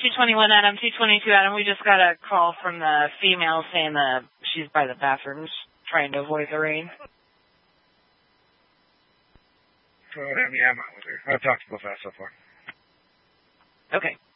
221 Adam, 222 Adam. We just got a call from the female saying that she's by the bathrooms trying to avoid the rain. Yeah, I'm out with her. I've talked to both of us so far. Okay.